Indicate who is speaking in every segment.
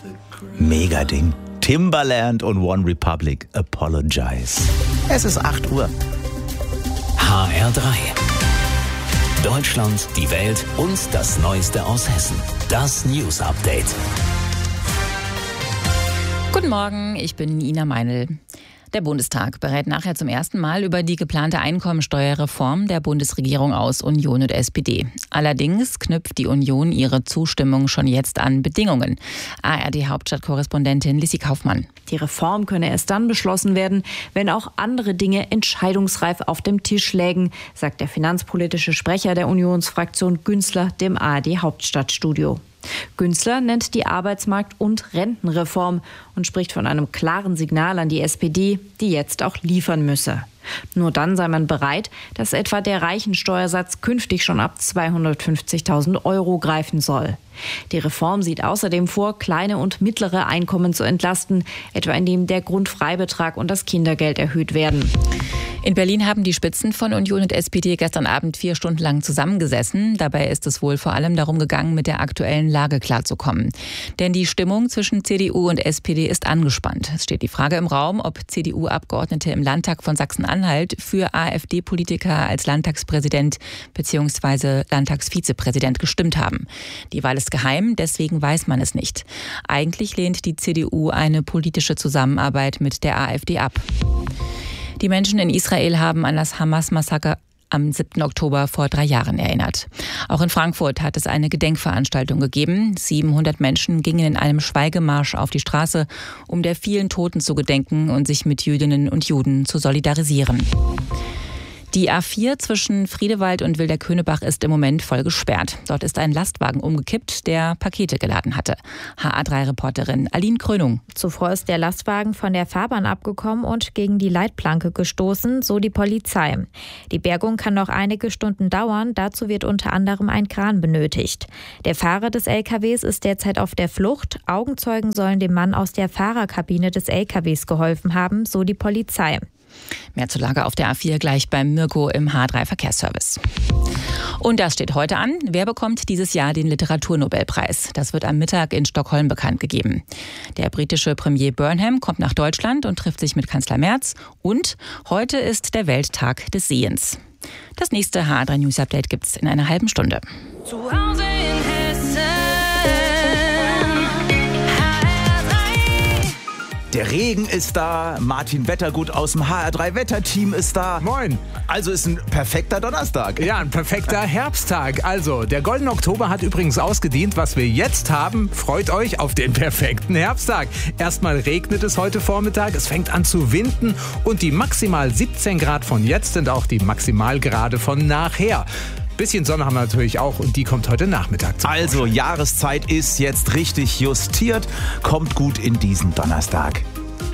Speaker 1: Mega Ding. Timbaland und One Republic, Apologize. Es ist 8 Uhr.
Speaker 2: HR3. Deutschland, die Welt und das Neueste aus Hessen. Das News Update.
Speaker 3: Guten Morgen, ich bin Ina Meinl. Der Bundestag berät nachher zum ersten Mal über die geplante Einkommensteuerreform der Bundesregierung aus Union und SPD. Allerdings knüpft die Union ihre Zustimmung schon jetzt an Bedingungen. ARD-Hauptstadtkorrespondentin Lissi Kaufmann.
Speaker 4: Die Reform könne erst dann beschlossen werden, wenn auch andere Dinge entscheidungsreif auf dem Tisch lägen, sagt der finanzpolitische Sprecher der Unionsfraktion Günzler dem ARD-Hauptstadtstudio. Günzler nennt die Arbeitsmarkt- und Rentenreform und spricht von einem klaren Signal an die SPD, die jetzt auch liefern müsse. Nur dann sei man bereit, dass etwa der Reichensteuersatz künftig schon ab 250.000 € greifen soll. Die Reform sieht außerdem vor, kleine und mittlere Einkommen zu entlasten, etwa indem der Grundfreibetrag und das Kindergeld erhöht werden.
Speaker 3: In Berlin haben die Spitzen von Union und SPD gestern Abend 4 Stunden lang zusammengesessen. Dabei ist es wohl vor allem darum gegangen, mit der aktuellen Lage klarzukommen. Denn die Stimmung zwischen CDU und SPD ist angespannt. Es steht die Frage im Raum, ob CDU-Abgeordnete im Landtag von Sachsen-Anhalt für AfD-Politiker als Landtagspräsident bzw. Landtagsvizepräsident gestimmt haben. Die Wahl ist geheim, deswegen weiß man es nicht. Eigentlich lehnt die CDU eine politische Zusammenarbeit mit der AfD ab. Die Menschen in Israel haben an das Hamas-Massaker am 7. Oktober vor 3 Jahren erinnert. Auch in Frankfurt hat es eine Gedenkveranstaltung gegeben. 700 Menschen gingen in einem Schweigemarsch auf die Straße, um der vielen Toten zu gedenken und sich mit Jüdinnen und Juden zu solidarisieren. Die A4 zwischen Friedewald und Wilderköhnebach ist im Moment voll gesperrt. Dort ist ein Lastwagen umgekippt, der Pakete geladen hatte. HA3-Reporterin Aline Krönung.
Speaker 5: Zuvor ist der Lastwagen von der Fahrbahn abgekommen und gegen die Leitplanke gestoßen, so die Polizei. Die Bergung kann noch einige Stunden dauern, dazu wird unter anderem ein Kran benötigt. Der Fahrer des LKWs ist derzeit auf der Flucht. Augenzeugen sollen dem Mann aus der Fahrerkabine des LKWs geholfen haben, so die Polizei.
Speaker 3: Mehr zur Lage auf der A4 gleich beim Mirko im H3 Verkehrsservice. Und das steht heute an. Wer bekommt dieses Jahr den Literaturnobelpreis? Das wird am Mittag in Stockholm bekannt gegeben. Der britische Premier Burnham kommt nach Deutschland und trifft sich mit Kanzler Merz. Und heute ist der Welttag des Sehens. Das nächste H3 News Update gibt's in einer halben Stunde.
Speaker 6: Zu Hause in Hessen.
Speaker 1: Der Regen ist da, Martin Wettergut aus dem HR3-Wetterteam ist da.
Speaker 7: Moin.
Speaker 1: Also ist ein perfekter Donnerstag.
Speaker 7: Ja, ein perfekter Herbsttag. Also, der Goldene Oktober hat übrigens ausgedient. Was wir jetzt haben, freut euch auf den perfekten Herbsttag. Erstmal regnet es heute Vormittag, es fängt an zu winden und die maximal 17 Grad von jetzt sind auch die Maximalgrade von nachher. Bisschen Sonne haben wir natürlich auch und die kommt heute Nachmittag.
Speaker 1: Also, Jahreszeit ist jetzt richtig justiert. Kommt gut in diesen Donnerstag.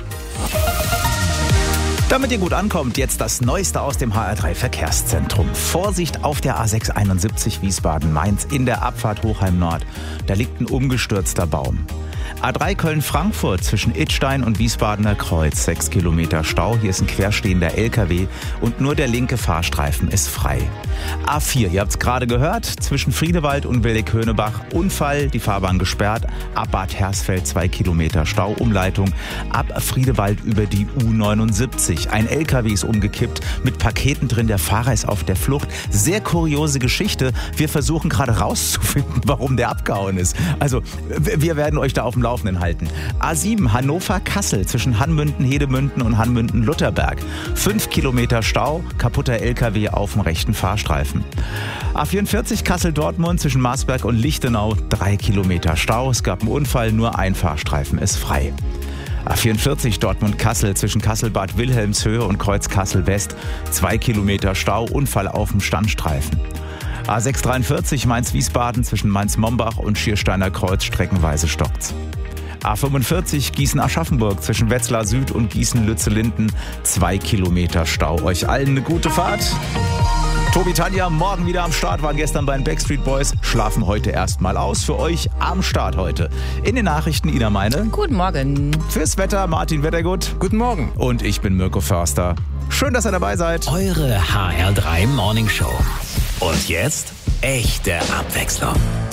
Speaker 1: Damit ihr gut ankommt, jetzt das Neueste aus dem HR3 Verkehrszentrum. Vorsicht auf der A671 Wiesbaden-Mainz in der Abfahrt Hochheim Nord. Da liegt ein umgestürzter Baum. A3 Köln-Frankfurt zwischen Idstein und Wiesbadener Kreuz, 6 Kilometer Stau. Hier ist ein querstehender LKW und nur der linke Fahrstreifen ist frei. A4, ihr habt es gerade gehört, zwischen Friedewald und Wilderköhnebach, Unfall, die Fahrbahn gesperrt. Ab Bad Hersfeld 2 Kilometer Stau, Umleitung. Ab Friedewald über die U79. Ein LKW ist umgekippt, mit Paketen drin, der Fahrer ist auf der Flucht. Sehr kuriose Geschichte. Wir versuchen gerade rauszufinden, warum der abgehauen ist. Also, wir werden euch da auf dem Laufenden halten. A7 Hannover-Kassel zwischen Hanmünden-Hedemünden und Hanmünden-Lutherberg. 5 Kilometer Stau, kaputter LKW auf dem rechten Fahrstreifen. A44 Kassel-Dortmund zwischen Marsberg und Lichtenau. 3 Kilometer Stau. Es gab einen Unfall, nur ein Fahrstreifen ist frei. A44 Dortmund-Kassel zwischen Kassel-Bad Wilhelmshöhe und Kreuz-Kassel-West. 2 Kilometer Stau, Unfall auf dem Standstreifen. A643 Mainz-Wiesbaden zwischen Mainz-Mombach und Schiersteiner Kreuz streckenweise stockt's. A45 Gießen-Aschaffenburg zwischen Wetzlar Süd und Gießen-Lützellinden. 2 Kilometer Stau. Euch allen eine gute Fahrt. Tobi, Tanja, morgen wieder am Start, waren gestern bei den Backstreet Boys, schlafen heute erstmal aus. Für euch am Start heute. In den Nachrichten Ina Meine.
Speaker 3: Guten Morgen.
Speaker 1: Fürs Wetter Martin Wettergut.
Speaker 7: Guten Morgen.
Speaker 1: Und ich bin Mirko Förster. Schön, dass ihr dabei seid.
Speaker 2: Eure HR3 Morning Show. Und jetzt echte Abwechslung.